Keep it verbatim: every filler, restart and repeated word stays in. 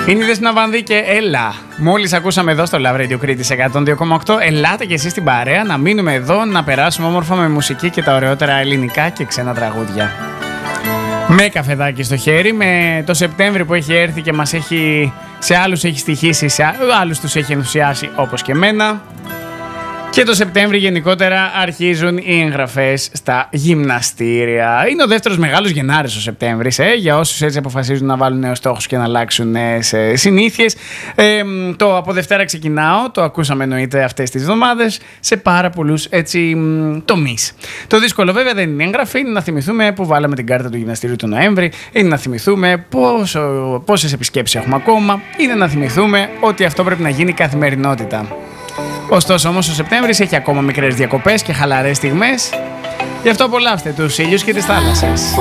Είναι η Δέσποινα Βανδύ και έλα. Μόλις ακούσαμε εδώ στο Love Radio Κρήτης εκατόν δύο κόμμα οκτώ. Ελάτε και εσείς στην παρέα να μείνουμε εδώ, να περάσουμε όμορφα με μουσική και τα ωραιότερα ελληνικά και ξένα τραγούδια. Με καφεδάκι στο χέρι, με το Σεπτέμβρη που έχει έρθει και μας έχει, σε άλλους έχει στοιχήσει, σε άλλους τους έχει ενθουσιάσει όπως και εμένα. Και το Σεπτέμβρη γενικότερα αρχίζουν οι εγγραφές στα γυμναστήρια. Είναι ο δεύτερος μεγάλος Γενάρης ο Σεπτέμβρης, ε, για όσους έτσι αποφασίζουν να βάλουν νέους στόχους και να αλλάξουν νέες ε, συνήθειες. Ε, το από Δευτέρα ξεκινάω, το ακούσαμε εννοείται αυτές τις εβδομάδες, σε πάρα πολλούς έτσι τομείς. Το δύσκολο βέβαια δεν είναι η εγγραφή, είναι να θυμηθούμε που βάλαμε την κάρτα του γυμναστηρίου του Νοέμβρη, είναι να θυμηθούμε πόσο, πόσες επισκέψεις έχουμε ακόμα, είναι να θυμηθούμε ότι αυτό πρέπει να γίνει καθημερινότητα. Ωστόσο όμως ο Σεπτέμβρης έχει ακόμα μικρές διακοπές και χαλαρές στιγμές. Γι' αυτό απολαύστε τους ήλιους και τις θάλασσες.